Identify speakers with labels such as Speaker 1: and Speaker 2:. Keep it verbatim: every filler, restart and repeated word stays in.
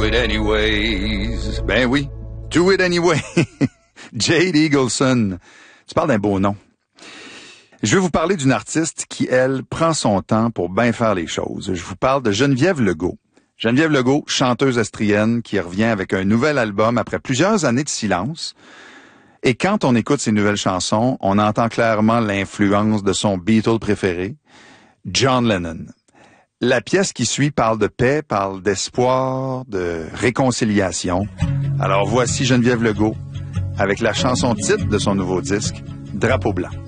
Speaker 1: it anyways.
Speaker 2: Ben oui, do it anyway. Jade Eagleson. Tu parles d'un beau nom. Je vais vous parler d'une artiste qui, elle, prend son temps pour bien faire les choses. Je vous parle de Geneviève Legault. Geneviève Legault, chanteuse estrienne, qui revient avec un nouvel album après plusieurs années de silence. Et quand on écoute ses nouvelles chansons, on entend clairement l'influence de son Beatle préféré, John Lennon. La pièce qui suit parle de paix, parle d'espoir, de réconciliation. Alors voici Geneviève Legault avec la chanson titre de son nouveau disque, Drapeau blanc.